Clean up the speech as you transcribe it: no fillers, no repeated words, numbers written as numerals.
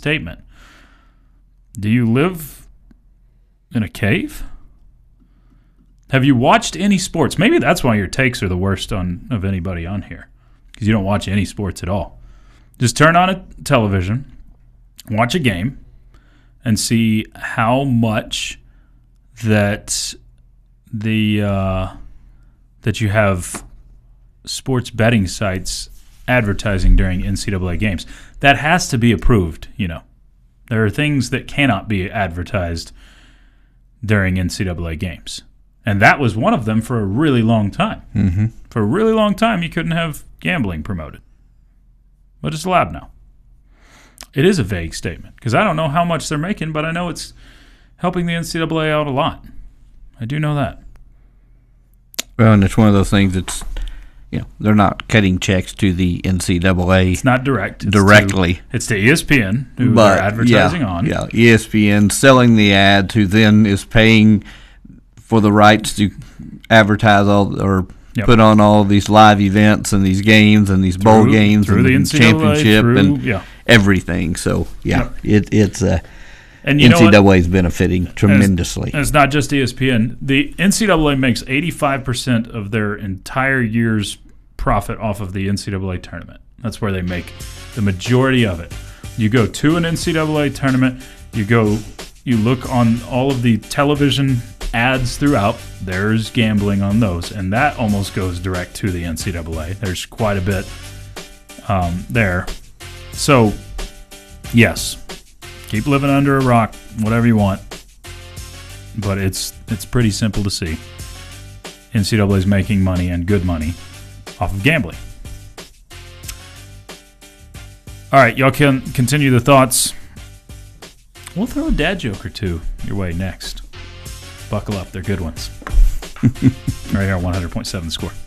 statement. Do you live in a cave? Have you watched any sports? Maybe that's why your takes are the worst of anybody on here, because you don't watch any sports at all. Just turn on a television, watch a game, and see how much that that you have sports betting sites advertising during NCAA games. That has to be approved, There are things that cannot be advertised during NCAA games. And that was one of them for a really long time. Mm-hmm. For a really long time, you couldn't have gambling promoted. But it's allowed now. It is a vague statement, because I don't know how much they're making, but I know it's helping the NCAA out a lot. I do know that. Well, and it's one of those things that's, they're not cutting checks to the NCAA. It's not direct. Directly. It's to ESPN, who they're advertising on. Yeah, ESPN selling the ads, who then is paying for the rights to advertise put on all of these live events and these games and these bowl games and the NCAA, championship and everything. So, it's and NCAA is benefiting tremendously. And it's not just ESPN. The NCAA makes 85% of their entire year's profit off of the NCAA tournament. That's where they make the majority of it. You go to an NCAA tournament, you look on all of the television ads throughout, there's gambling on those, and that almost goes direct to the NCAA. There's quite a bit there. So, yes, keep living under a rock, whatever you want, but it's pretty simple to see. NCAA is making money, and good money, off of gambling. All right, y'all can continue the thoughts. We'll throw a dad joke or two your way next. Buckle up, they're good ones. Right here on 100.7 The Score.